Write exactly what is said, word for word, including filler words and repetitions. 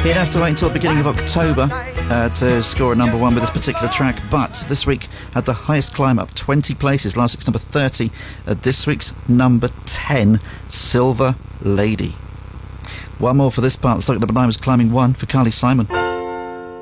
He'd have to wait until the beginning of October uh, to score a number one with this particular track, but this week had the highest climb up, twenty places. Last week's number thirty, uh, this week's number ten, Silver Lady. One more for this part. The song at number nine was climbing one for Carly Simon.